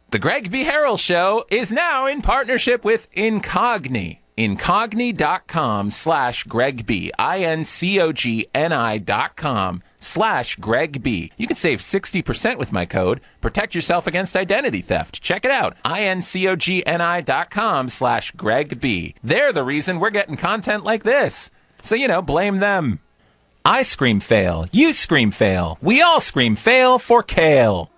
The Greg B. Harrell Show is now in partnership with Incogni. Incogni.com/Greg B. INCOGNI.com/Greg B. You can save 60% with my code. Protect yourself against identity theft. Check it out. INCOGNI.com/Greg B. They're the reason we're getting content like this. So, blame them. I scream fail. You scream fail. We all scream fail for kale.